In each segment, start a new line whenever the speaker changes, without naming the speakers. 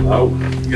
Wow.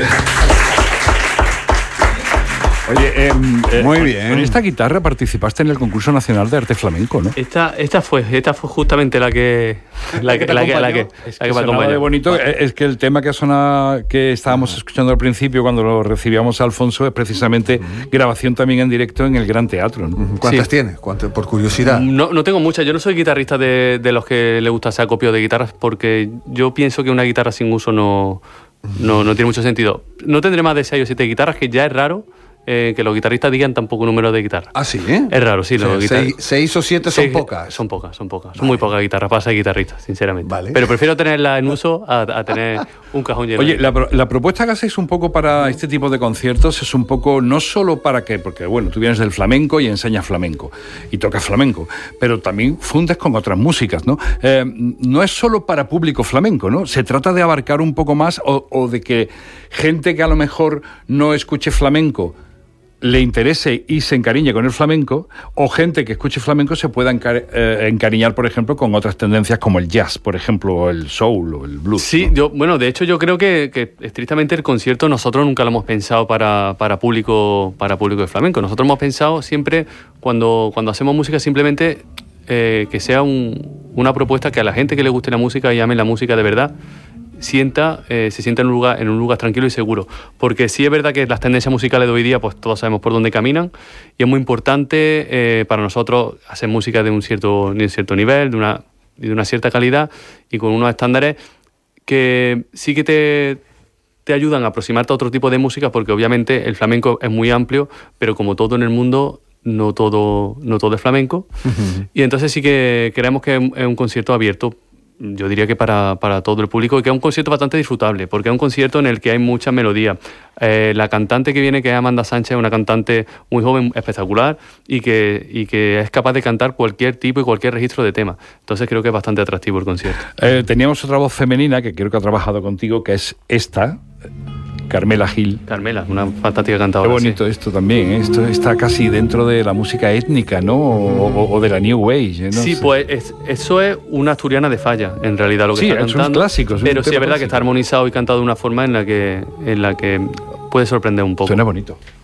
Oye,
muy bien.
Con esta guitarra participaste en el concurso nacional de arte flamenco, ¿no?
Esta fue justamente la que me acompañó.
De bonito. Es que el tema que estábamos escuchando al principio cuando lo recibíamos a Alfonso es precisamente grabación también en directo en el Gran Teatro, ¿no?
¿Cuántas tienes? Por curiosidad.
No tengo muchas. Yo no soy guitarrista de los que le gusta hacer acopio de guitarras, porque yo pienso que una guitarra sin uso no tiene mucho sentido. No tendré más de 6 o 7 guitarras, que ya es raro. Que los guitarristas digan tan poco número de guitarras.
¿Ah, sí?
Es raro, sí.
O sea, 6 o 7 son pocas.
Son pocas.
Vale.
Son muy pocas guitarras para ser guitarristas, sinceramente.
Vale.
Pero prefiero tenerla en uso a tener un cajón lleno.
Oye, la propuesta que hacéis un poco para este tipo de conciertos es un poco, no solo para que, porque bueno, tú vienes del flamenco y enseñas flamenco y tocas flamenco, pero también fundes con otras músicas, ¿no? No es solo para público flamenco, ¿no? Se trata de abarcar un poco más o de que gente que a lo mejor no escuche flamenco le interese y se encariñe con el flamenco, o gente que escuche flamenco se pueda encariñar, por ejemplo, con otras tendencias como el jazz, por ejemplo, o el soul o el blues.
Sí,
¿no?
de hecho yo creo que estrictamente el concierto nosotros nunca lo hemos pensado para público de flamenco. Nosotros hemos pensado siempre, cuando hacemos música, simplemente que sea una propuesta que a la gente que le guste la música y ame la música de verdad, se sienta en un lugar tranquilo y seguro, porque sí es verdad que las tendencias musicales de hoy día, pues todos sabemos por dónde caminan, y es muy importante para nosotros hacer música de un cierto nivel, de una cierta calidad y con unos estándares que sí que te ayudan a aproximarte a otro tipo de música, porque obviamente el flamenco es muy amplio, pero como todo en el mundo, no todo es flamenco. Uh-huh. Y entonces sí que creemos que es un concierto abierto, yo diría que para todo el público, y que es un concierto bastante disfrutable, porque es un concierto en el que hay mucha melodía. La cantante que viene, que es Amanda Sánchez, es una cantante muy joven, espectacular, y que es capaz de cantar cualquier tipo y cualquier registro de tema. Entonces creo que es bastante atractivo el concierto.
Teníamos otra voz femenina que creo que ha trabajado contigo, que es esta, Carmela Gil.
Carmela, una fantástica cantadora.
Qué bonito, sí. Esto también, esto está casi dentro de la música étnica, ¿no? O de la New Age, ¿no?
Sí, pues eso es una asturiana de falla, en realidad, lo que está cantando.
Son clásicos.
Pero sí es verdad que está armonizado y cantado de una forma en la que puede sorprender un poco.
Suena bonito.